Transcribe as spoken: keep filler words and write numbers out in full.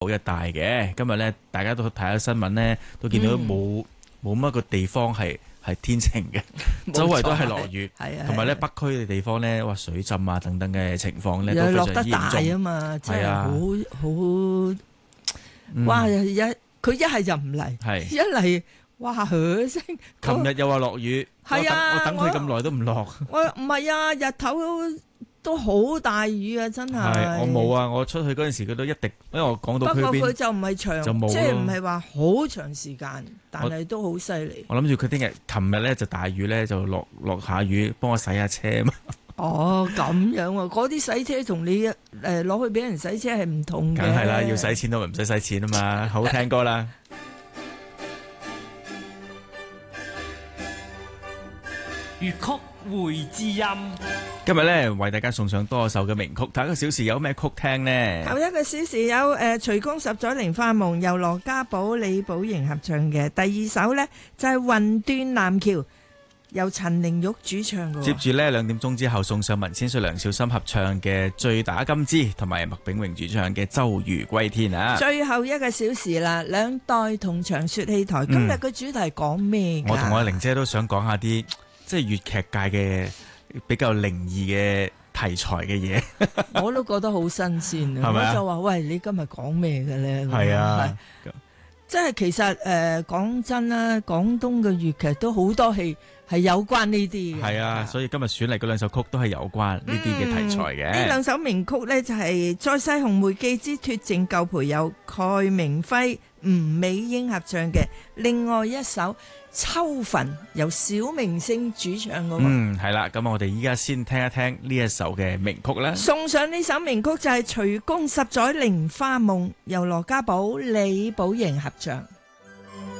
一帶嘅。今日咧，大家都睇下新聞咧，都見到冇冇乜個地方係係天晴嘅，周圍都係落雨，同埋咧北區嘅地方咧，哇水浸啊等等嘅情況咧都非常嚴重。 落得大啊嘛，真係好好哇！一佢一係就唔嚟，一嚟哇響聲。 琴日又話落雨， 係啊， 我等佢咁耐都唔落。 我唔係啊，日頭都好大雨啊，真係。 我冇啊，我出去嗰陣時佢都一滴，因為我講到區邊。 不過佢就唔係長， 就冇， 即係唔係話好長時間，但係都好犀利。 我諗住佢聽日、琴日咧就大雨咧，就落落下雨，幫我洗下車嘛。 哦，咁樣啊！嗰啲洗車同你誒攞去俾人洗車係唔同嘅。 梗係啦，要使錢都唔使使錢啊嘛。好聽歌啦。 粵曲會知音， 今日咧為大家送上多首嘅名曲。下一個小時有咩曲聽呢？ 頭一個小時有誒《隨宮十載菱花夢》，由羅家寶、李寶瑩合唱嘅。第二首呢，就係《雲斷南橋》，由陳玲玉主唱嘅。 接住呢，兩點鐘之後送上文千歲、梁小心合唱嘅《醉打金枝》，同埋麥炳榮主唱嘅《周瑜歸天》啊！ 最後一個小時啦，兩代同場說戲台。今日嘅主題講咩？ 我同我玲姐都想講下啲。即係粵劇界嘅比較靈異嘅題材嘅嘢， 我都覺得好新鮮啊！我就話：喂，你今日講咩嘅咧？ 係啊， 即係其實誒講、呃、真啦，廣東嘅粵劇都好多戲係有關呢啲嘅。 係啊，所以今日選嚟嗰兩首曲都係有關呢啲嘅題材嘅。呢、 嗯、兩首名曲呢，就係、是《再世紅梅記之脫淨舊陪》，由蓋明輝、吳美英合唱嘅；另外一首秋墳由小明星主唱嗰個。 嗯，係啦，咁我哋依家先聽一聽呢一首嘅名曲啦。 送上呢首名曲就係《隨宮十載菱花夢》，由羅家寶、李寶瑩合唱。